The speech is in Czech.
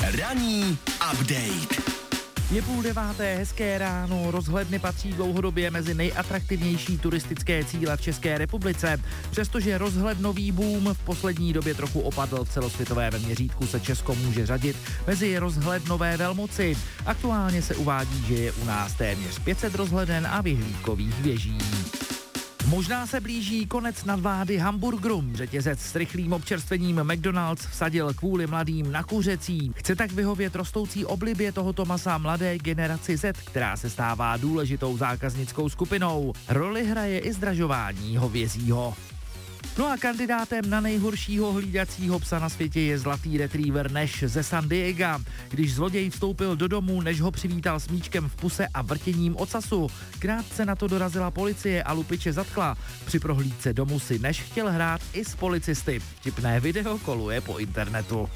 Ranní update. Je 8:30, hezké ráno, rozhledny patří dlouhodobě mezi nejatraktivnější turistické cíle v České republice. Přestože rozhlednový boom v poslední době trochu opadl, v celosvětovém měřítku se Česko může řadit mezi rozhlednové velmoci. Aktuálně se uvádí, že je u nás téměř 500 rozhleden a vyhlídkových věží. Možná se blíží konec nadvlády hamburgerům. Řetězec s rychlým občerstvením McDonald's vsadil kvůli mladým na kuřecí. Chce tak vyhovět rostoucí oblibě tohoto masa mladé generaci Z, která se stává důležitou zákaznickou skupinou. Roli hraje i zdražování hovězího. No a kandidátem na nejhoršího hlídacího psa na světě je zlatý retriever Nash ze San Diega. Když zloděj vstoupil do domu, Nash ho přivítal smíčkem v puse a vrtěním ocasu. Krátce na to dorazila policie a lupiče zatkla. Při prohlídce domu si Nash chtěl hrát i s policisty. Vtipné video koluje po internetu.